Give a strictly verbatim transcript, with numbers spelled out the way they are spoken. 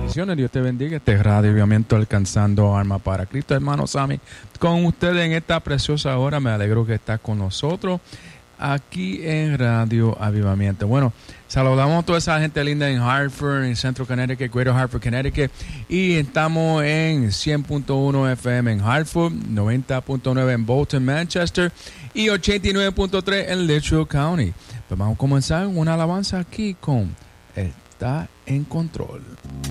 Bendiciones, Dios te bendiga. Este es Radio Avivamiento Alcanzando Alma para Cristo, hermano Sammy. Con ustedes en esta preciosa hora, me alegro que estás con nosotros aquí en Radio Avivamiento. Bueno, saludamos a toda esa gente linda en Hartford, en Centro Connecticut, Greater Hartford, Connecticut. Y estamos en cien punto uno F M en Hartford, noventa punto nueve en Bolton, Manchester y ochenta y nueve punto tres en Litchfield County. Pues vamos a comenzar una alabanza aquí con Está en Control.